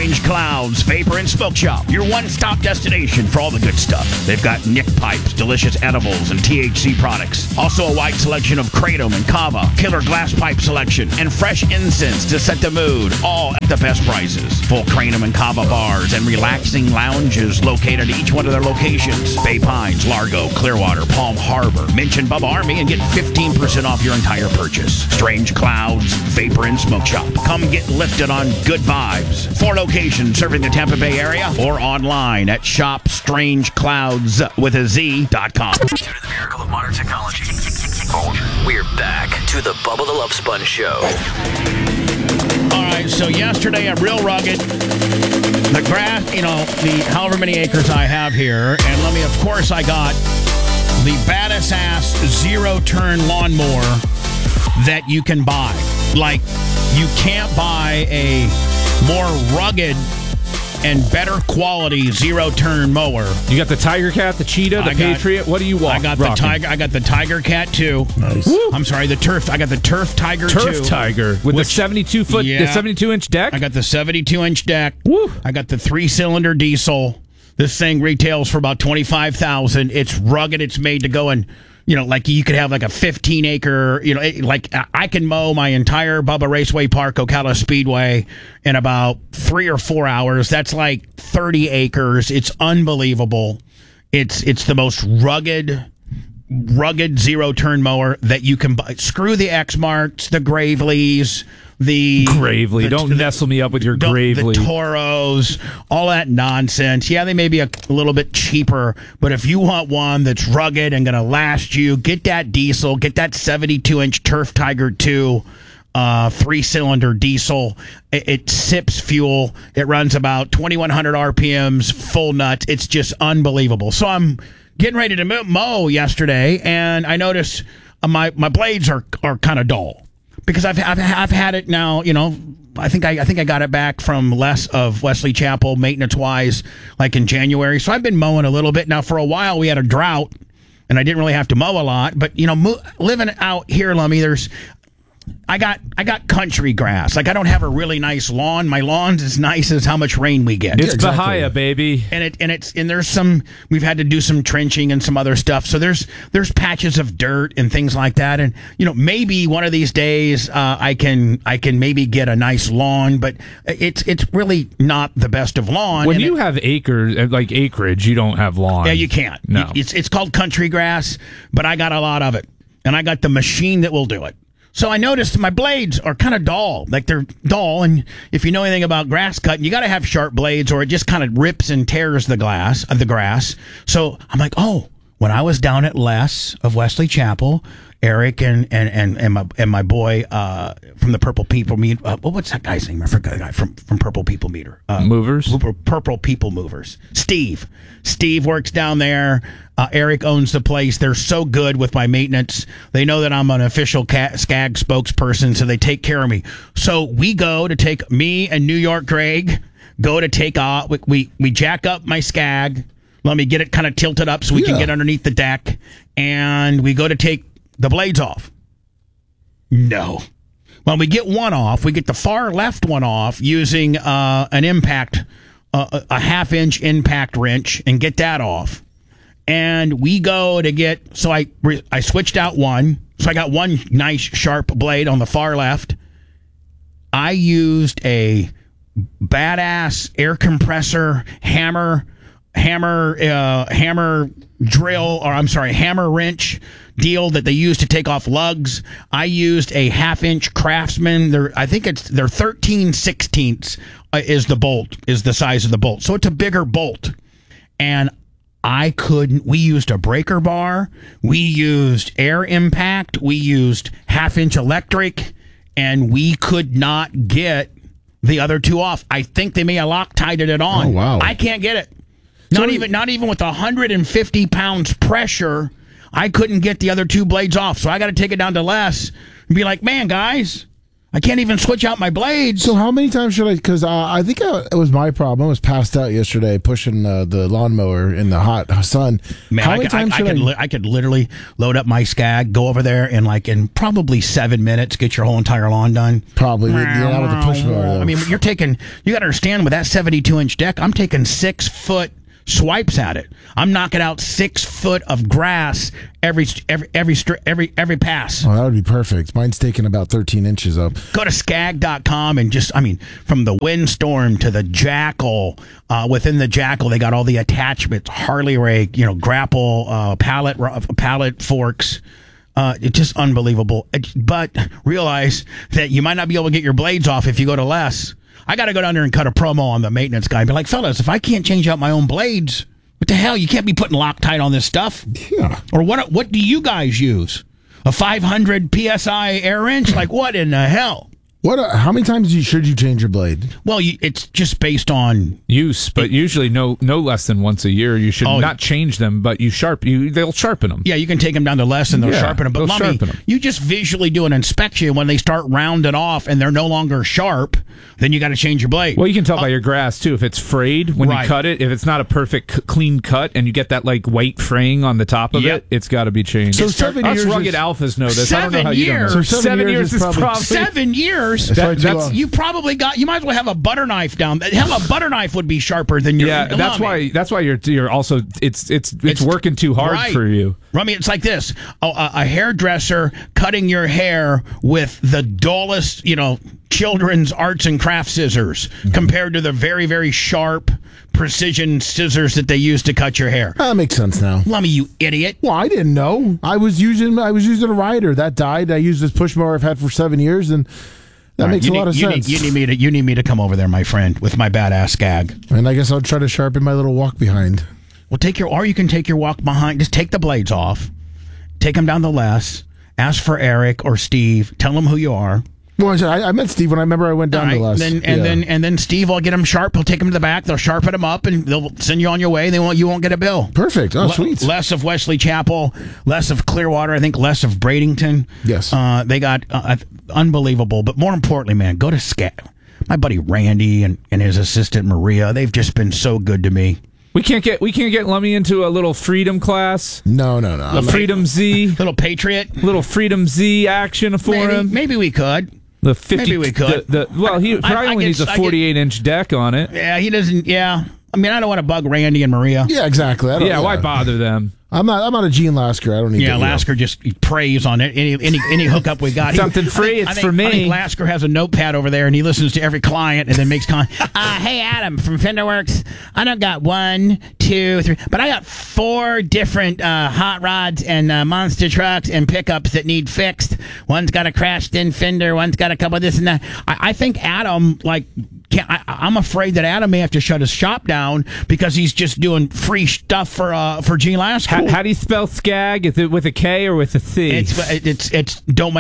Strange Clouds Vapor and Smoke Shop, your one-stop destination for all the good stuff. They've got Nick pipes, delicious edibles, and THC products. Also a wide selection of Kratom and Kava, killer glass pipe selection, and fresh incense to set the mood, all at the best prices. Full Kratom and Kava bars and relaxing lounges located at each one of their locations. Bay Pines, Largo, Clearwater, Palm Harbor. Mention Bubba Army and get 15% off your entire purchase. Strange Clouds Vapor and Smoke Shop. Come get lifted on good vibes. 4 locations serving the Tampa Bay area or online at shopstrangeclouds.com. Due to the miracle of modern technology, we're back to the Bubba the Love Sponge Show. All right, so yesterday at Real Rugged, the grass, the however many acres I have here, and of course, I got the baddest ass zero-turn lawnmower that you can buy. Like, you can't buy a more rugged and better quality zero-turn mower. You got the Tiger Cat, the Cheetah, the Patriot. What do you want? I got the Tiger. I got the Tiger Cat 2. Nice. Woo. I'm sorry, the Turf. I got the Turf Tiger 2. Turf Tiger with the 72-foot, the 72-inch deck. I got the 72-inch deck. Woo. I got the 3-cylinder diesel. This thing retails for about $25,000. It's rugged. It's made to go in. Like you could have like a 15-acre, like I can mow my entire Bubba Raceway Park, Ocala Speedway in about 3 or 4 hours. That's like 30 acres. It's unbelievable. It's the most rugged zero-turn mower that you can buy. Screw the X-Marks, the Graveleys, the Gravely. Don't nestle me up with your Gravely. The Toros, all that nonsense. Yeah, they may be a little bit cheaper, but if you want one that's rugged and going to last you, get that diesel, get that 72-inch Turf Tiger 2 3-cylinder diesel. It sips fuel. It runs about 2,100 RPMs, full nuts. It's just unbelievable. So I'm getting ready to mow yesterday, and I noticed my blades are kind of dull. Because I've had it now, I think I got it back from Les of Wesley Chapel maintenance wise, like in January. So I've been mowing a little bit now. For a while we had a drought, and I didn't really have to mow a lot. But living out here, Lummy, I got country grass. Like I don't have a really nice lawn. My lawn's as nice as how much rain we get. It's Bahia, baby. And there's some, we've had to do some trenching and some other stuff. So there's patches of dirt and things like that. And maybe one of these days I can maybe get a nice lawn, but it's really not the best of lawn. When you have acres, like acreage, you don't have lawn. Yeah, you can't. No. It's called country grass, but I got a lot of it. And I got the machine that will do it. So I noticed my blades are kind of dull. Like they're dull, and if you know anything about grass cutting, you got to have sharp blades or it just kind of rips and tears the grass. So I'm like, when I was down at Les of Wesley Chapel, Eric and my boy from the Purple People Meter. What's that guy's name? I forgot the guy from Purple People Meter. Movers? Purple People Movers. Steve works down there. Eric owns the place. They're so good with my maintenance. They know that I'm an official Skag spokesperson, so they take care of me. So we go to take, me and New York Greg go to take off. We jack up my Skag. Let me get it kind of tilted up so we can get underneath the deck. And we go to take the blades off. No. When we get one off, we get the far left one off using an impact, a half-inch impact wrench, and get that off. And we go to get, so I switched out one. So I got one nice sharp blade on the far left. I used a badass air compressor hammer wrench deal that they use to take off lugs. I used a half-inch Craftsman. I think they're 13/16 is the size of the bolt. So it's a bigger bolt. And we used a breaker bar. We used air impact. We used half-inch electric, and we could not get the other two off. I think they may have Loctited it on. Oh, wow. I can't get it. Not even with 150 pounds pressure, I couldn't get the other two blades off. So I got to take it down to Les and be like, man, guys, I can't even switch out my blades. So how many times should I? Because I think it was my problem. I was passed out yesterday pushing the lawnmower in the hot sun. Man, how many times should I? I could literally load up my Skag, go over there, and in probably 7 minutes get your whole entire lawn done. Probably with the push mower. Though. I mean, you got to understand with that 72-inch deck, I'm taking 6-foot swipes at it. I'm knocking out 6 foot of grass every pass. Oh, that would be perfect. Mine's taking about 13 inches up. Go to skag.com and from the windstorm to the Jackal, within the Jackal, they got all the attachments, Harley rake, grapple, pallet forks. It's just unbelievable. But realize that you might not be able to get your blades off if you go to less. I got to go down there and cut a promo on the maintenance guy. Be like, fellas, if I can't change out my own blades, what the hell? You can't be putting Loctite on this stuff. Yeah. Or what do you guys use? A 500 PSI air wrench? Like, what in the hell? How many times should you change your blade? Well, it's just based on use, but usually no less than once a year. You should not change them, but they'll sharpen them. Yeah, you can take them down to less and they'll sharpen them. But Lummy, you just visually do an inspection. When they start rounding off and they're no longer sharp, then you got to change your blade. Well, you can tell by your grass too if it's frayed when you cut it. If it's not a perfect clean cut and you get that white fraying on the top of it, it's got to be changed. So 7 years. Us rugged alphas know this. 7 I don't know how years. you don't know. So 7 years is probably 7 years. You probably you might as well have a butter knife down. Hell, a butter knife would be sharper than your. Yeah, that's why you're also it's working too hard for you. Rummy, it's like this: a hairdresser cutting your hair with the dullest, children's arts and craft scissors compared to the very, very sharp precision scissors that they use to cut your hair. That makes sense now. Lummy, you idiot. Well, I didn't know. I was using a rider that died. I used this push mower I've had for 7 years, and that makes a lot of sense. You need me to come over there, my friend, with my badass Skag. And I guess I'll try to sharpen my little walk behind. Well, you can take your walk behind. Just take the blades off, take them down the less. Ask for Eric or Steve. Tell them who you are. Well, I met Steve when I went down to less. Then Steve will get them sharp. He'll take them to the back. They'll sharpen them up, and they'll send you on your way. You won't get a bill. Perfect. Oh, sweet. Less of Wesley Chapel, less of Clearwater. I think less of Bradenton. Yes. They got unbelievable. But more importantly, man, go to Skag. My buddy Randy and his assistant Maria. They've just been so good to me. We can't get Lummy into a little Freedom class. No. A Freedom Z. Little Patriot. Little Freedom Z action for him. Maybe we could. The 50, maybe we could. He probably only needs a 48-inch deck on it. Yeah, he doesn't. Yeah. I mean, I don't want to bug Randy and Maria. Yeah, exactly. Why bother them? I'm not a Gene Lasker. I don't need. Yeah, Lasker just preys on it. Any hookup we got. Something free. It's for me. I think Lasker has a notepad over there, and he listens to every client, and then makes hey, Adam from Fenderworks. I don't got 1, 2, 3, but I got 4 different hot rods and monster trucks and pickups that need fixed. One's got a crashed-in fender. One's got a couple of this and that. I think Adam I'm afraid that Adam may have to shut his shop down because he's just doing free stuff for Gene Lasker. How do you spell Skag? Is it with a K or with a C? It's don't.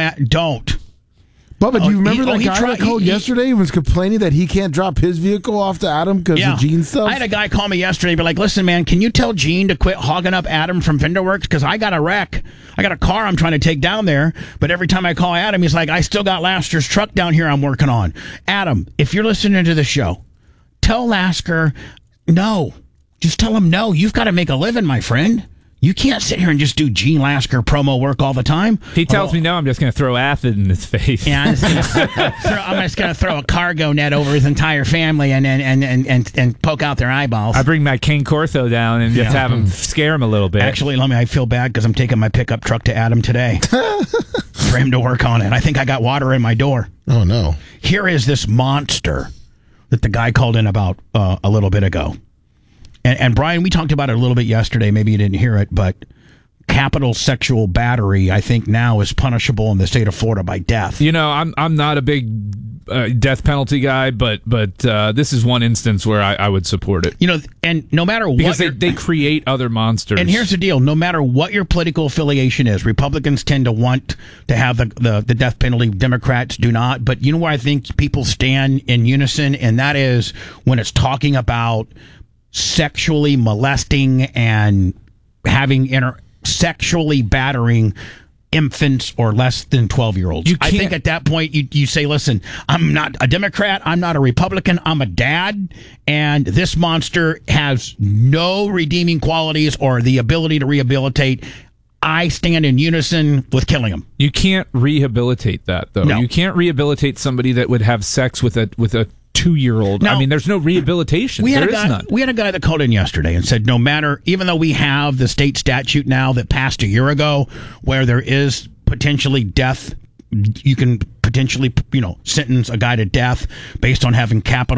Bubba, do you remember that guy that called yesterday and was complaining that he can't drop his vehicle off to Adam because of Gene stuff? I had a guy call me yesterday, be like, listen, man, can you tell Gene to quit hogging up Adam from Fenderworks? Because I got a wreck. I got a car I'm trying to take down there, but every time I call Adam, he's like, I still got Lasker's truck down here I'm working on. Adam, if you're listening to the show, tell Lasker no. Just tell him no. You've got to make a living, my friend. You can't sit here and just do Gene Lasker promo work all the time. He tells me no, I'm just going to throw acid in his face. Yeah, I'm just going to throw a cargo net over his entire family and poke out their eyeballs. I bring my King Corso down and just have him scare him a little bit. Actually, I feel bad because I'm taking my pickup truck to Adam today for him to work on it. I think I got water in my door. Oh, no. Here is this monster that the guy called in about a little bit ago. And Brian, we talked about it a little bit yesterday. Maybe you didn't hear it, but capital sexual battery, I think now is punishable in the state of Florida by death. I'm not a big death penalty guy, but this is one instance where I would support it. And no matter what, because they create other monsters. And here's the deal: no matter what your political affiliation is, Republicans tend to want to have the death penalty. Democrats do not. But you know where I think people stand in unison, and that is when it's talking about sexually molesting and having sexually battering infants or less than 12-year-olds. I think at that point you say, listen, I'm not a Democrat, I'm not a Republican, I'm a dad, and this monster has no redeeming qualities or the ability to rehabilitate. I stand in unison with killing him. You can't rehabilitate that, though. No. You can't rehabilitate somebody that would have sex with a 2-year-old. Now, I mean, there's no rehabilitation. There is none. We had a guy that called in yesterday and said, no matter, even though we have the state statute now that passed a year ago where there is potentially death, you can potentially, sentence a guy to death based on having capital